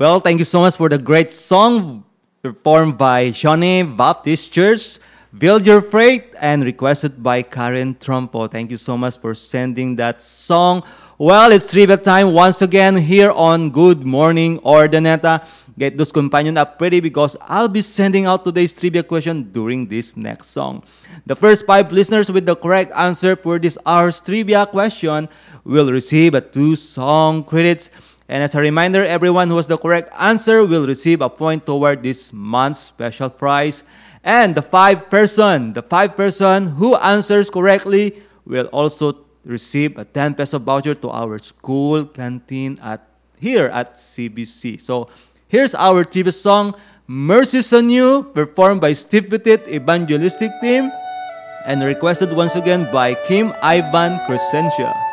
Well, thank you so much for the great song performed by Shawnee Baptist Church, Build Your Faith, and requested by Karen Trumpo. Thank you so much for sending that song. Well, it's trivia time once again here on Good Morning Ordaneta. Get those companion up ready because I'll be sending out today's trivia question during this next song. The first 5 listeners with the correct answer for this hour's trivia question will receive a 2-song credits. And as a reminder, everyone who has the correct answer will receive a point toward this month's special prize. And the 5 person who answers correctly will also receive a 10 peso voucher to our school canteen here at CBC. So here's our TV song, Mercies on You, performed by Steve Petit Evangelistic Team and requested once again by Kim Ivan Crescentia.